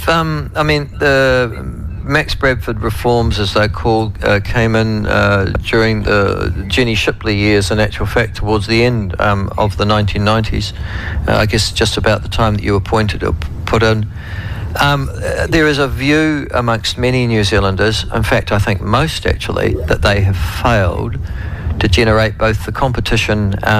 I mean, the Max Bradford reforms, as they're called, came in during the Jenny Shipley years, in actual fact, towards the end of the 1990s. I guess just about the time that you were put in. There is a view amongst many New Zealanders, in fact I think most actually, that they have failed to generate both the competition